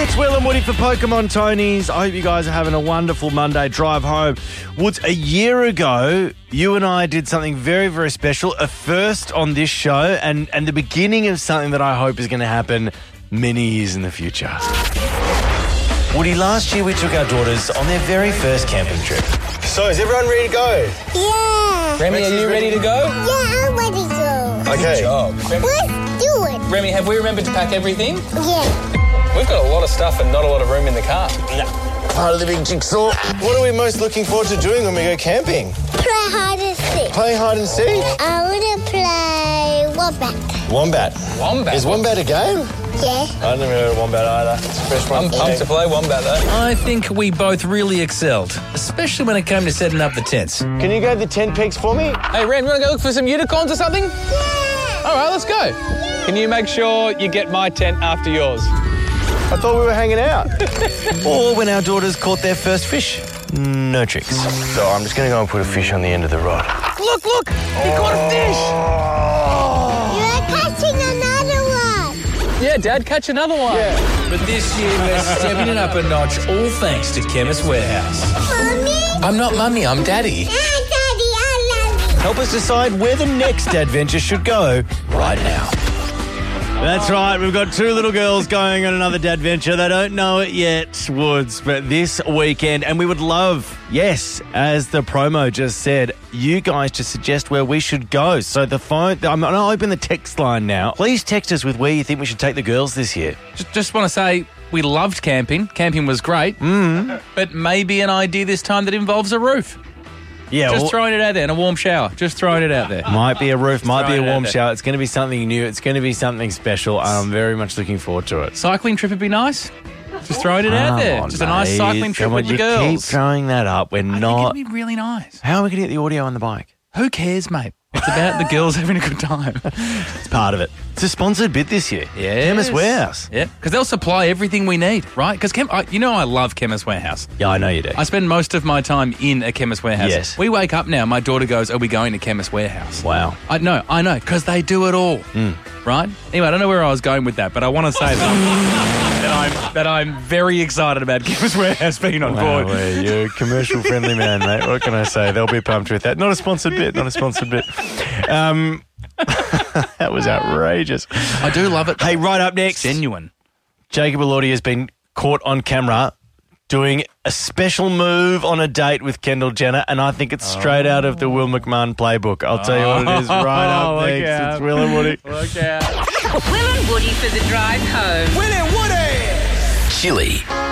It's Will and Woody for Pokemon Tonys. I hope you guys are having a wonderful Monday drive home. Woods, a year ago, you and I did something very, very special, a first on this show and the beginning of something that I hope is going to happen many years in the future. Woody, last year we took our daughters on their very first camping trip. So, is everyone ready to go? Yeah. Remy, are you ready to go? Yeah, I'm ready to go. Okay. Good job. Let's do it. Remy, have we remembered to pack everything? Yeah. We've got a lot of stuff and not a lot of room in the car. Part of the big jigsaw. What are we most looking forward to doing when we go camping? Play hide and seek. Play hide and seek? I want to play Wombat. Wombat. Wombat? Is Wombat a game? Yeah. I never heard of Wombat either. It's a fresh one. I'm pumped to play Wombat, though. I think we both really excelled, especially when it came to setting up the tents. Can you go to the tent pegs for me? Hey, Ren, you want to go look for some unicorns or something? Yeah. All right, let's go. Can you make sure you get my tent after yours? I thought we were hanging out. Or when our daughters caught their first fish. No tricks. So I'm just going to go and put a fish on the end of the rod. Look! You caught a fish! You're catching another one. Yeah, Dad, catch another one. Yeah. But this year we're stepping it up a notch, all thanks to Chemist Warehouse. Mommy? I'm not Mummy, I'm Daddy. Daddy, I love you. Help us decide where the next adventure should go right now. That's right. We've got two little girls going on another dadventure. They don't know it yet, Woods, but this weekend, and we would love, yes, as the promo just said, you guys to suggest where we should go. So the phone, I'm going to open the text line now. Please text us with where you think we should take the girls this year. Just want to say we loved camping. Camping was great. But maybe an idea this time that involves a roof. Yeah, Just throwing it out there and a warm shower. Just throwing it out there. might be a roof, might be a throwing it warm out there. shower. It's going to be something new. It's going to be something special. I'm very much looking forward to it. Cycling trip would be nice. Just throwing it out there. Just a nice cycling trip with the You girls. keep throwing that up. We're I not. think it'd be really nice. How are we going to get the audio on the bike? Who cares, mate? It's about the girls having a good time. It's part of it. It's a sponsored bid this year. Yes. Chemist Warehouse. Yeah, because they'll supply everything we need, right? Because I love Chemist Warehouse. Yeah, I know you do. I spend most of my time in a Chemist Warehouse. Yes. We wake up now, my daughter goes, are we going to Chemist Warehouse? Wow. I know, because they do it all, right? Anyway, I don't know where I was going with that, but I want to say that I'm very excited about Chemist Warehouse being on board. Wow, you're a commercial friendly man, mate. What can I say? They'll be pumped with that. Not a sponsored bit. That was outrageous. I do love it. Hey, right up next, Genuine. Jacob Elordi has been caught on camera doing a special move on a date with Kendall Jenner, and I think it's straight out of the Will McMahon playbook. I'll tell you what it is right up Look next. out. It's Will and Woody. Look out. Will and Woody for the drive home. Will and Woody! Chili